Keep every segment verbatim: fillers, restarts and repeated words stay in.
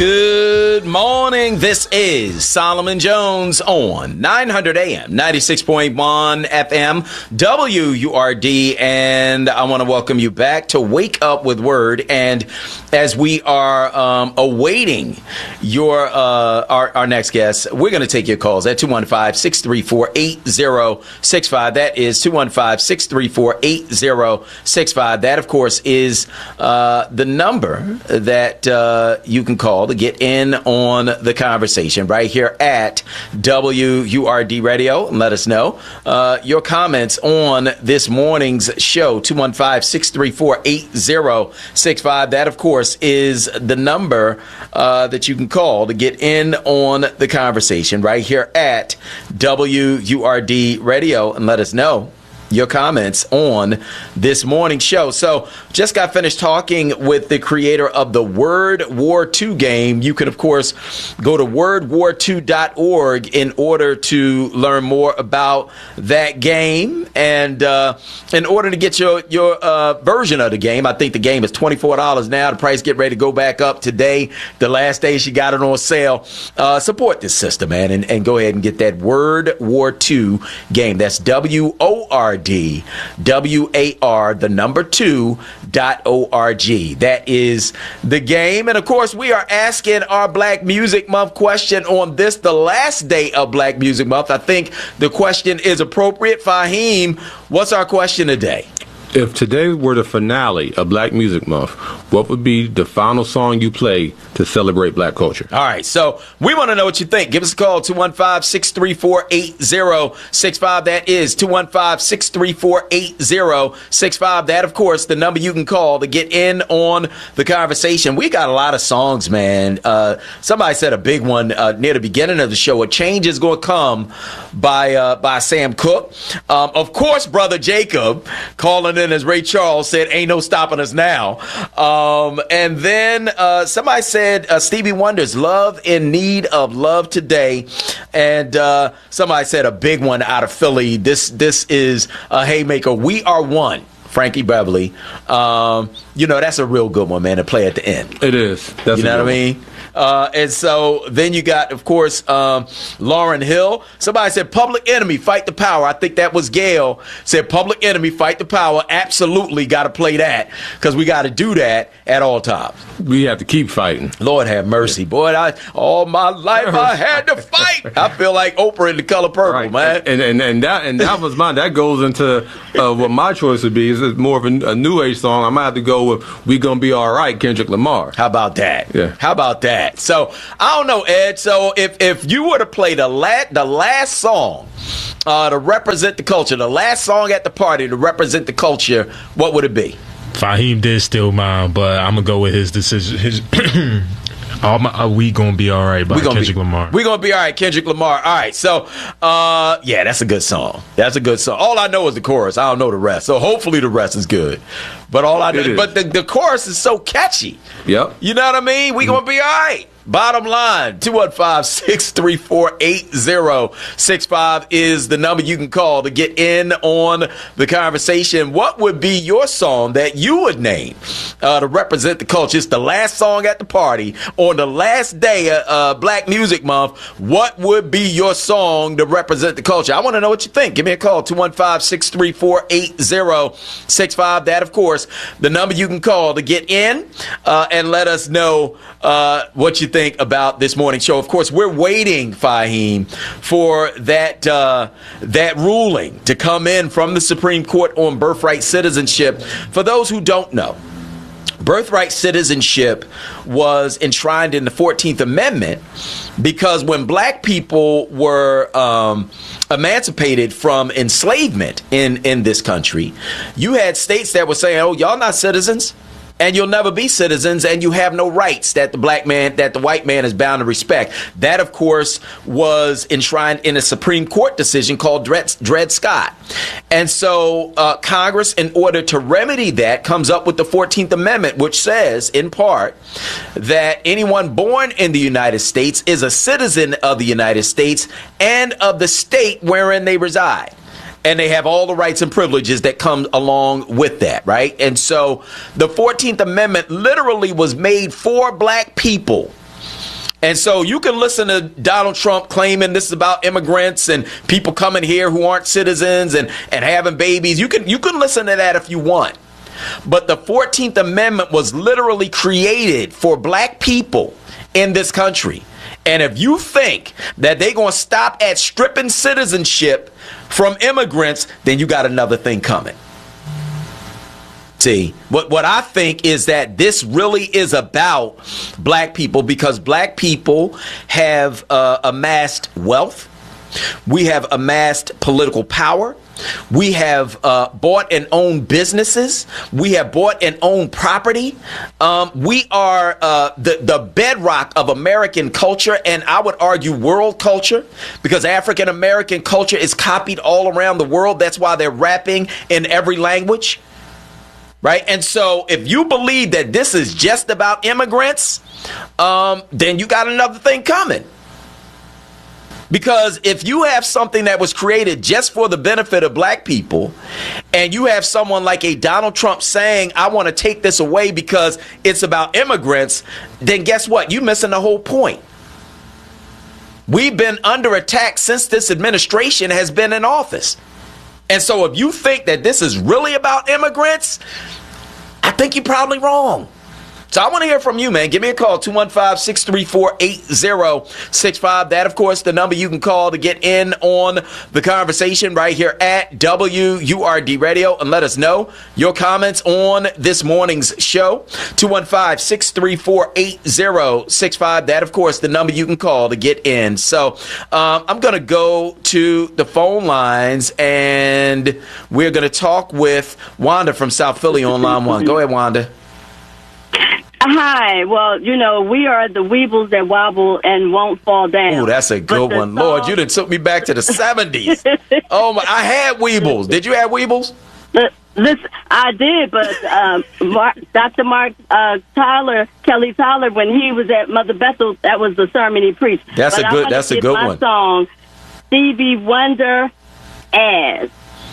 Good morning. This is Solomon Jones on nine hundred A M, ninety-six point one F M, W U R D, and I want to welcome you back to Wake Up with Word. And as we are um, awaiting your uh, our, our next guest, we're going to take your calls at two one five, six three four, eight zero six five. That is two one five, six three four, eight zero six five. That, of course, is uh, the number that uh, you can call to get in on the conversation right here at W U R D Radio. And let us know uh, your comments on this morning's show, two one five, six three four, eight zero six five. That, of course, is the number uh, that you can call to get in on the conversation right here at W U R D Radio. And let us know your comments on this morning's show. So just got finished talking with the creator of the Word War two game. You can, of course, go to word war two dot org in order to learn more about that game. And uh, in order to get your, your uh, version of the game, I think the game is twenty-four dollars now. The price get ready to go back up today. The last day she got it on sale. Uh, support this sister, man, and, and go ahead and get that Word War two game. That's W O R D W A R, the number two, dot O R G. That is the game. And of course, we are asking our Black Music Month question on this, the last day of Black Music Month. I think the question is appropriate. Fahim, what's our question today? If today were the finale of Black Music Month, what would be the final song you play to celebrate Black culture? All right, so we want to know what you think. Give us a call, two one five, six three four, eight zero six five. That is two one five, six three four, eight zero six five. That, of course, the number you can call to get in on the conversation. We got a lot of songs, man. Uh, somebody said a big one uh, near the beginning of the show. A Change Is Gonna Come by uh, by Sam Cooke. Um, of course, Brother Jacob calling in, as Ray Charles said, ain't no stopping us now. Um, and then uh, somebody said uh, Stevie Wonder's Love in Need of Love Today. And uh, somebody said a big one out of Philly. This this is a haymaker. We Are One, Frankie Beverly. Um, you know, that's a real good one, man, to play at the end. It is. That's you know what I mean? Uh, and so then you got, of course, um, Lauryn Hill. Somebody said Public Enemy, Fight the Power. I think that was Gail. Said Public Enemy, Fight the Power. Absolutely got to play that because we got to do that at all times. We have to keep fighting. Lord have mercy. Boy, I, all my life I had to fight. I feel like Oprah in The Color Purple, right. man. And, and and that and that was mine. That goes into uh, what my choice would be. Is more of a, a new age song. I might have to go with We Gonna Be All Right, Kendrick Lamar. How about that? Yeah. How about that? So I don't know, Ed. So if if you were to play the la- the last song uh, to represent the culture, the last song at the party to represent the culture, what would it be? Fahim did steal mine, but I'm gonna go with his decision. His all my, uh, we gonna be all right by we gonna Kendrick be, Lamar. We gonna be all right, Kendrick Lamar. All right, so uh, yeah, that's a good song. That's a good song. All I know is the chorus. I don't know the rest. So hopefully the rest is good. But all I know, but the, the chorus is so catchy. Yep. You know what I mean? We gonna be all right. Bottom line, two one five, six three four, eight zero six five is the number you can call to get in on the conversation. What would be your song that you would name uh, to represent the culture? It's the last song at the party on the last day of uh, Black Music Month. What would be your song to represent the culture? I want to know what you think. Give me a call, two one five, six three four, eight zero six five. That, of course, the number you can call to get in uh, and let us know uh, what you think about this morning's show. Of course, we're waiting, Fahim, for that uh, that ruling to come in from the Supreme Court on birthright citizenship. For those who don't know, birthright citizenship was enshrined in the fourteenth Amendment because when black people were um, emancipated from enslavement in, in this country, you had states that were saying, oh, y'all not citizens. And you'll never be citizens, and you have no rights that the black man, that the white man is bound to respect. That, of course, was enshrined in a Supreme Court decision called Dred, Dred Scott. And so uh, Congress, in order to remedy that, comes up with the fourteenth Amendment, which says, in part, that anyone born in the United States is a citizen of the United States and of the state wherein they reside. And they have all the rights and privileges that come along with that, right? And so the fourteenth Amendment literally was made for black people And so you can listen to Donald Trump claiming this is about immigrants and people coming here who aren't citizens and, and having babies. You can you can listen to that if you want. But the fourteenth Amendment was literally created for black people in this country. And if you think that they're going to stop at stripping citizenship from immigrants, then you got another thing coming. See, what, what I think is that this really is about black people because black people have uh, amassed wealth. We have amassed political power. We have uh, bought and owned businesses. We have bought and owned property. Um, we are uh, the, the bedrock of American culture, and I would argue world culture, because African American culture is copied all around the world. That's why they're rapping in every language. Right. And so if you believe that this is just about immigrants, um, then you got another thing coming. Because if you have something that was created just for the benefit of black people, and you have someone like a Donald Trump saying, I want to take this away because it's about immigrants, then guess what? You're missing the whole point. We've been under attack since this administration has been in office. And so if you think that this is really about immigrants, I think you're probably wrong. So I want to hear from you, man. Give me a call, two one five, six three four, eight zero six five. That, of course, the number you can call to get in on the conversation right here at W U R D Radio, and let us know your comments on this morning's show. two one five, six three four, eight zero six five. That, of course, the number you can call to get in. So um, I'm going to go to the phone lines, and we're going to talk with Wanda from South Philly on line one. Go ahead, Wanda. Hi. Well, you know, we are the weebles that wobble and won't fall down. Oh, that's a good one. Song... Lord, you done took me back to the seventies. Oh, my. I had weebles. Did you have weebles? This, I did, but um, Mark, Doctor Mark uh, Tyler, Kelly Tyler, when he was at Mother Bethel, that was the sermon he preached. That's but a good, that's a good my one. Song, Stevie Wonder, As.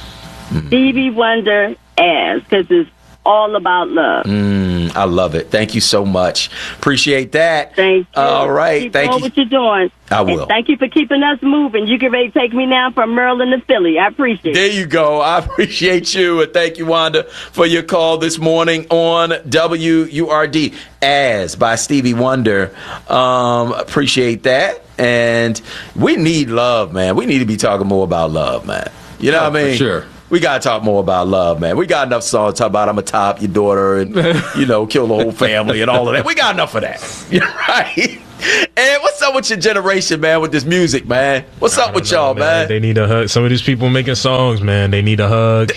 Mm. Stevie Wonder, As, because it's all about love. Mm, I love it. Thank you so much. Appreciate that. Thank you. All right. Keep thank doing you. what you're doing. I will. And thank you for keeping us moving. You can ready to take me now from Maryland to Philly. I appreciate there it. There you go. I appreciate you. And thank you, Wanda, for your call this morning on W U R D. As by Stevie Wonder. Um, appreciate that. And we need love, man. We need to be talking more about love, man. You know oh, what I mean? For sure. We got to talk more about love, man. We got enough songs to talk about I'm going to top your daughter and, you know, kill the whole family and all of that. We got enough of that. You're right. And what's up with your generation, man, with this music, man? What's up with know, y'all, man? man? They need a hug. Some of these people making songs, man, they need a hug.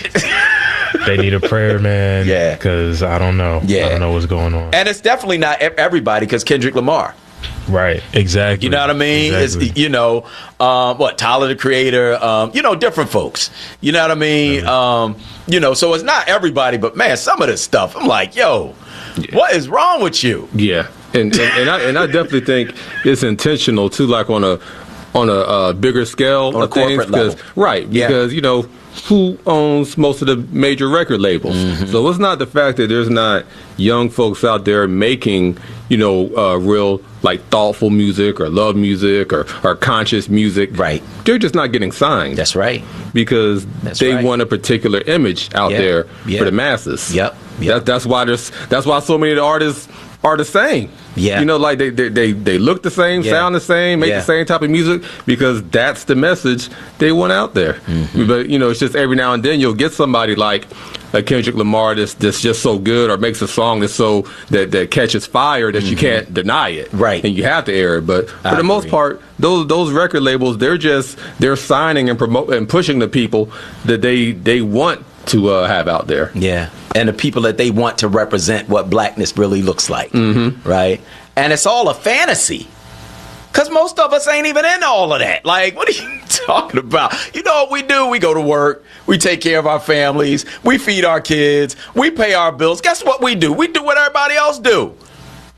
They need a prayer, man. Yeah. Because I don't know. Yeah. I don't know what's going on. And it's definitely not everybody because Kendrick Lamar. Right, exactly. You know what I mean? Exactly. It's, you know, um, what, Tyler, the Creator, um, you know, different folks. You know what I mean? Yeah. Um, you know, so it's not everybody, but, man, some of this stuff, I'm like, yo, yeah. What is wrong with you? Yeah, and and, and, I, and I definitely think it's intentional, too, like on a on a uh, bigger scale on of a corporate things. Because, level. Right, yeah. because, you know, who owns most of the major record labels? Mm-hmm. So it's not the fact that there's not young folks out there making, you know, uh, real, like, thoughtful music or love music or, or conscious music. Right. They're just not getting signed. That's right. Because that's they right. want a particular image out yep. there yep. for the masses. Yep. yep. That, that's why there's that's why so many of the artists are the same. Yeah. You know, like they they, they, they look the same, yeah. sound the same, make yeah. the same type of music because that's the message they want out there. Mm-hmm. But, you know, it's just every now and then you'll get somebody like a Kendrick Lamar that's, that's just so good or makes a song that's so that, that catches fire that mm-hmm. you can't deny it. Right. And you have to air it. But for I the most agree. part, those those record labels, they're just they're signing and promote and pushing the people that they they want to uh, have out there. Yeah. And the people that they want to represent what blackness really looks like. Mm-hmm. Right. And it's all a fantasy. Because most of us ain't even into all of that. Like, what are you talking about? You know what we do? We go to work. We take care of our families. We feed our kids. We pay our bills. Guess what we do? We do what everybody else do.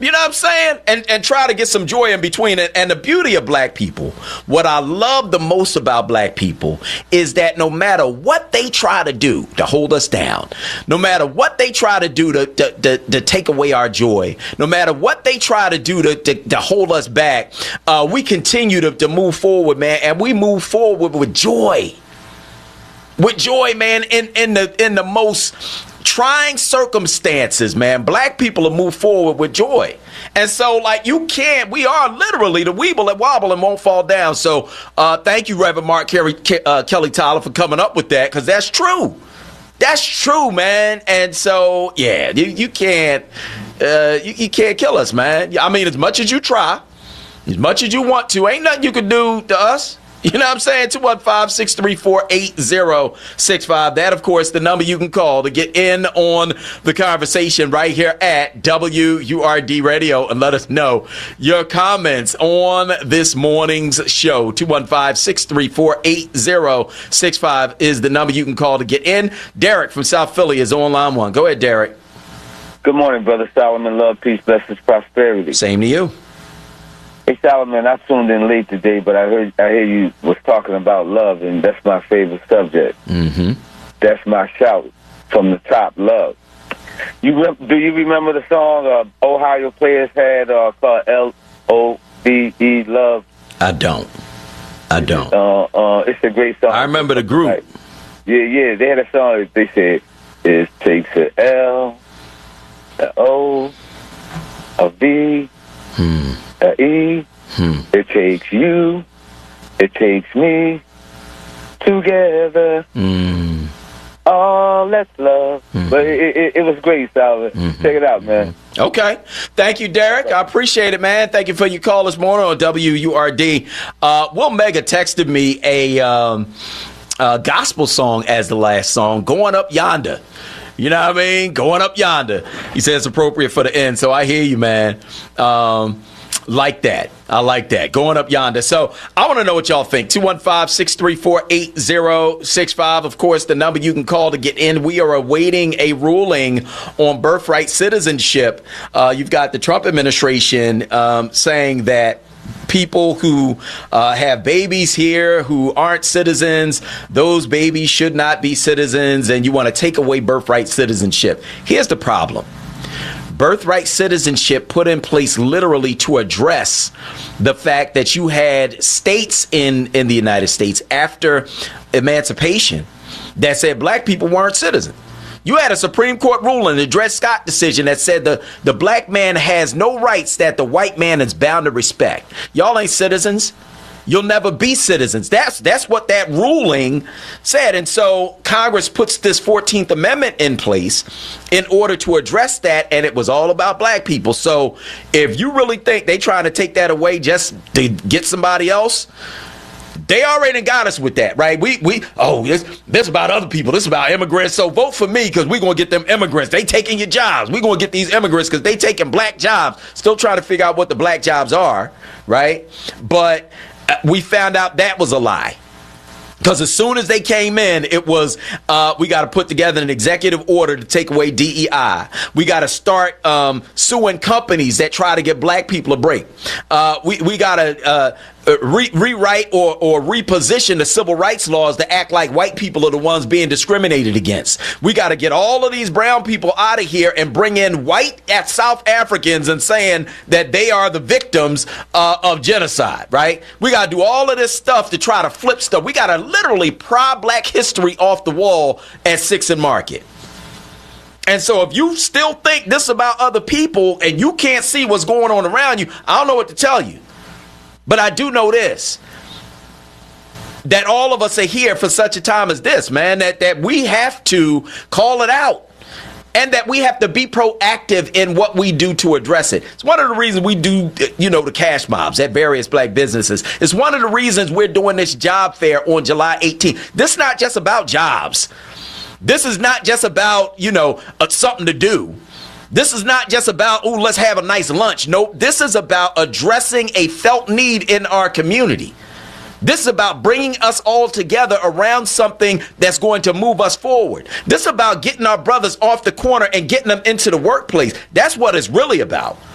You know what I'm saying? And and try to get some joy in between it. And the beauty of black people, what I love the most about black people is that no matter what they try to do to hold us down, no matter what they try to do to, to, to, to take away our joy, no matter what they try to do to, to, to hold us back, uh, we continue to, to move forward, man. And we move forward with joy. With joy, man, in, in the in the most trying circumstances, man. Black people will move forward with joy. And so, like, you can't, we are literally the weeble and wobble and won't fall down. So uh, thank you, Reverend Mark Kerry, uh, Kelly Tyler, for coming up with that, because that's true. That's true, man. And so, yeah, you, you can't uh, you, you can't kill us, man. I mean, as much as you try, as much as you want to, ain't nothing you can do to us. You know what I'm saying? two one five, six three four, eight zero six five. That, of course, the number you can call to get in on the conversation right here at W U R D Radio, and let us know your comments on this morning's show. two one five, six three four, eight zero six five is the number you can call to get in. Derek from South Philly is on line one. Go ahead, Derek. Good morning, Brother Solomon. Love, peace, blessings, prosperity. Same to you. Hey, Solomon, I tuned in late today, but I heard I hear you was talking about love, and that's my favorite subject. Mm-hmm. That's my shout from the top, love. You rem- Do you remember the song uh, Ohio players had uh, called L O V E, Love? I don't. I don't. Uh, uh, it's a great song. I remember the group. Like, yeah, yeah, they had a song, they said, it takes a L, a O, a V, Hmm. a E, Hmm. it takes you, it takes me, together, Mm. all that's love. Mm-hmm. But it, it, it was great, Solomon. Mm-hmm. Check it out, man. Okay. Thank you, Derek. I appreciate it, man. Thank you for your call this morning on W U R D. Uh, Will Mega texted me a, um, a gospel song as the last song, Going Up Yonder. You know what I mean? Going Up Yonder. He said it's appropriate for the end. So I hear you, man. Um, like that. I like that. Going Up Yonder. So I want to know what y'all think. two one five, six three four, eight zero six five. Of course, the number you can call to get in. We are awaiting a ruling on birthright citizenship. Uh, you've got the Trump administration um, saying that people who uh, have babies here who aren't citizens, those babies should not be citizens, and you want to take away birthright citizenship. Here's the problem. Birthright citizenship put in place literally to address the fact that you had states in, in the United States after emancipation that said black people weren't citizens. You had a Supreme Court ruling, the Dred Scott decision, that said the, the black man has no rights that the white man is bound to respect. Y'all ain't citizens. You'll never be citizens. That's that's what that ruling said. And so Congress puts this fourteenth Amendment in place in order to address that. And it was all about black people. So if you really think they trying to take that away just to get somebody else, they already got us with that, right? We, we oh, this, this about other people. This about immigrants. So vote for me because we're going to get them immigrants. They taking your jobs. We're going to get these immigrants because they taking black jobs. Still trying to figure out what the black jobs are, right? But we found out that was a lie. Because as soon as they came in, it was, uh, we got to put together an executive order to take away D E I. We got to start um, suing companies that try to get black people a break. Uh, we we got to uh, re- rewrite or, or reposition the civil rights laws to act like white people are the ones being discriminated against. We got to get all of these brown people out of here and bring in white South Africans and saying that they are the victims uh, of genocide, right? We got to do all of this stuff to try to flip stuff. We got to literally pry black history off the wall at Sixth and Market. And so if you still think this about other people and you can't see what's going on around you, I don't know what to tell you. But I do know this, that all of us are here for such a time as this, man, that, that we have to call it out. And that we have to be proactive in what we do to address it. It's one of the reasons we do, you know, the cash mobs at various black businesses. It's one of the reasons we're doing this job fair on July eighteenth. This is not just about jobs. This is not just about, you know, uh, something to do. This is not just about, oh, let's have a nice lunch. No, this is about addressing a felt need in our community. This is about bringing us all together around something that's going to move us forward. This is about getting our brothers off the corner and getting them into the workplace. That's what it's really about.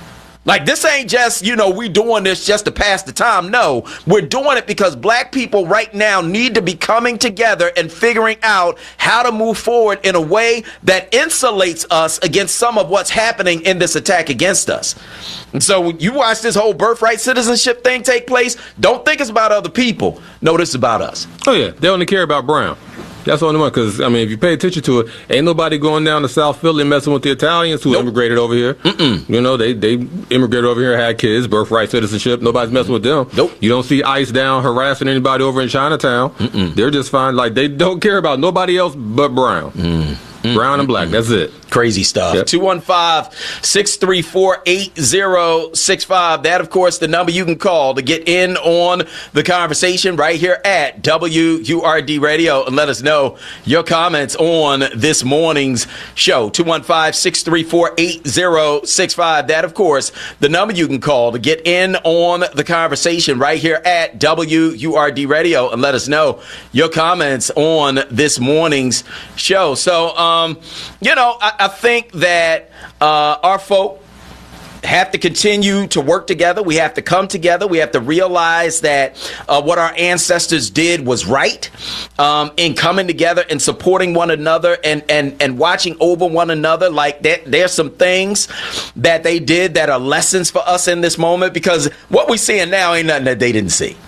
Like, this ain't just, you know, we doing this just to pass the time. No, we're doing it because black people right now need to be coming together and figuring out how to move forward in a way that insulates us against some of what's happening in this attack against us. And so when you watch this whole birthright citizenship thing take place, don't think it's about other people. No, this is about us. Oh, yeah. They only care about Brown. That's the only one, because, I mean, if you pay attention to it, ain't nobody going down to South Philly and messing with the Italians who nope. immigrated over here. Mm-mm. You know, they, they immigrated over here, had kids, birthright citizenship. Nobody's messing with them. Nope. You don't see ICE down harassing anybody over in Chinatown. Mm-mm. They're just fine. Like, they don't care about nobody else but Brown. Mm. Brown and black. That's it. Crazy stuff. Yep. two one five, six three four, eight zero six five. That, of course, the number you can call to get in on the conversation right here at W U R D Radio and let us know your comments on this morning's show. two one five, six three four, eight zero six five. That, of course, the number you can call to get in on the conversation right here at W U R D Radio and let us know your comments on this morning's show. So, um, you know, I, I think that uh, our folk have to continue to work together. We have to come together. We have to realize that uh, what our ancestors did was right um, in coming together and supporting one another and, and, and watching over one another. Like that, there's some things that they did that are lessons for us in this moment, because what we're seeing now ain't nothing that they didn't see.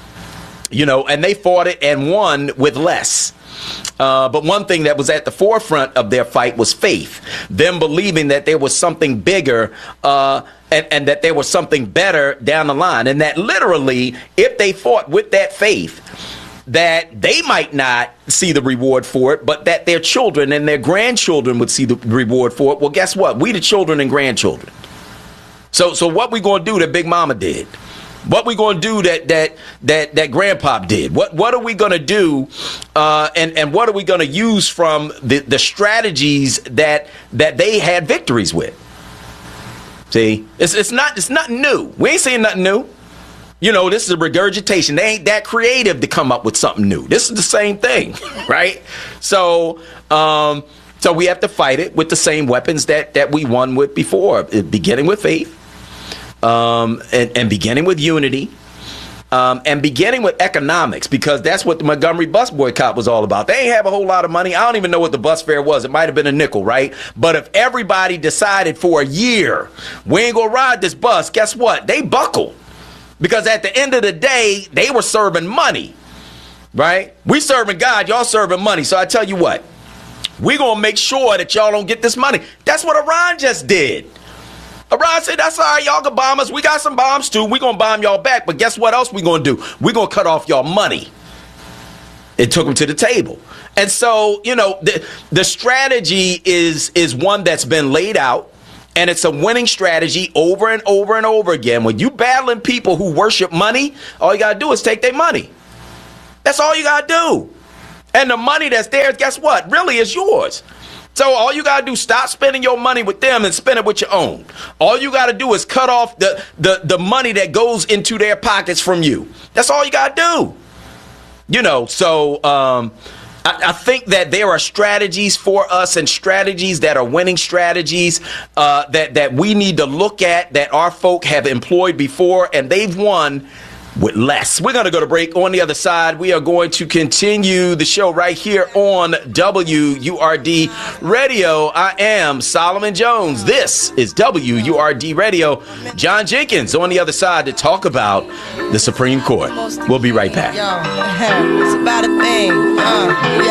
You know, and they fought it and won with less. Uh, but one thing that was at the forefront of their fight was faith, them believing that there was something bigger uh, and, and that there was something better down the line. And that literally, if they fought with that faith, that they might not see the reward for it, but that their children and their grandchildren would see the reward for it. Well, guess what? We the children and grandchildren. So, so what we going to do that Big Mama did? What we going to do that that that that Grandpa did? What what are we going to do, uh, and and what are we going to use from the, the strategies that that they had victories with? See, it's it's not it's nothing new. We ain't saying nothing new. You know, this is a regurgitation. They ain't that creative to come up with something new. This is the same thing, right? So, um, so we have to fight it with the same weapons that that we won with before, beginning with faith. Um, and, and beginning with unity, um, and beginning with economics, because that's what the Montgomery bus boycott was all about. They ain't have a whole lot of money. I don't even know what the bus fare was. It might have been a nickel, right? But if everybody decided for a year, we ain't gonna ride this bus, guess what? They buckled. Because at the end of the day, they were serving money, right? We serving God, y'all serving money. So I tell you what, we gonna make sure that y'all don't get this money. That's what Iran just did. Iran said, that's all right, y'all can bomb us. We got some bombs too. We're going to bomb y'all back. But guess what else we're going to do? We're going to cut off y'all money. It took them to the table. And so, you know, the, the strategy is, is one that's been laid out. And it's a winning strategy over and over and over again. When you battling people who worship money, all you got to do is take their money. That's all you got to do. And the money that's there, guess what? Really is yours. So all you got to do, stop spending your money with them and spend it with your own. All you got to do is cut off the, the, the money that goes into their pockets from you. That's all you got to do. You know, so um, I, I think that there are strategies for us and strategies that are winning strategies uh, that, that we need to look at, that our folk have employed before, and they've won with less. We're going to go to break. On the other side, we are going to continue the show right here on W U R D Radio. I am Solomon Jones. This is W U R D Radio. John Jenkins on the other side to talk about the Supreme Court. We'll be right back. Yo, it's about a thing. Uh, yeah.